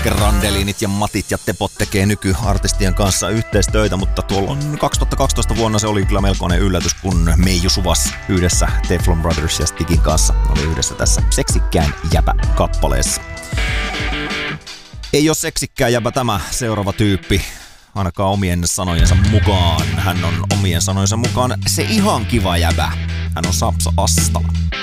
Randelinit ja Matit ja Tepot tekee nykyartistien kanssa yhteistöitä, mutta tuolla 2012 vuonna se oli kyllä melkoinen yllätys, kun Meiju Suvas yhdessä Teflon Brothers ja Stigin kanssa oli yhdessä tässä Seksikkään jäpä-kappaleessa. Ei ole seksikkään jäpä tämä seuraava tyyppi, ainakaan omien sanojensa mukaan. Hän on omien sanojensa mukaan se ihan kiva jäbä. Hän on Sapsa Astala.